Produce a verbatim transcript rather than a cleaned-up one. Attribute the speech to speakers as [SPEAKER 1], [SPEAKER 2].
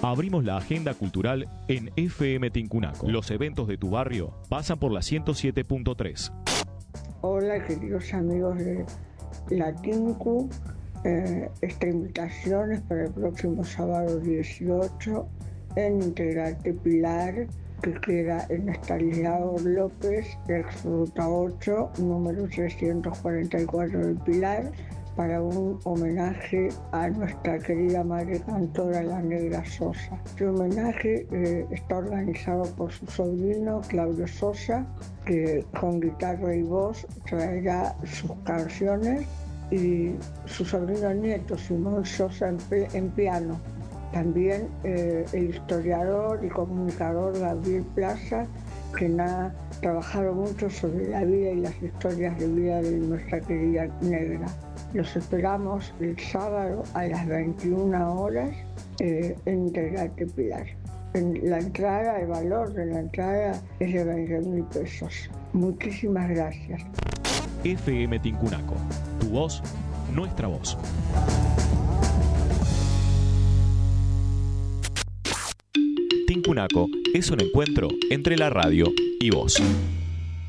[SPEAKER 1] Abrimos la agenda cultural en F M Tincunaco. Los eventos de tu barrio pasan por la ciento siete punto tres.
[SPEAKER 2] Hola, queridos amigos de la Tinku. Eh, esta invitación es para el próximo sábado dieciocho en Integrante Pilar, que queda en Estanislao López, ex Ruta ocho, número trescientos cuarenta y cuatro del Pilar, para un homenaje a nuestra querida madre cantora, la Negra Sosa. Este homenaje eh, está organizado por su sobrino, Claudio Sosa, que con guitarra y voz traerá sus canciones, y su sobrino nieto, Simón Sosa, en, en piano. También eh, el historiador y comunicador Gabriel Plaza, quien ha trabajado mucho sobre la vida y las historias de vida de nuestra querida Negra. Los esperamos el sábado a las veintiuna horas eh, en Integrante Pilar. En la entrada, el valor de la entrada es de veinte mil pesos. Muchísimas gracias.
[SPEAKER 1] F M Tincunaco, tu voz, nuestra voz. Tincunaco es un encuentro entre la radio y vos.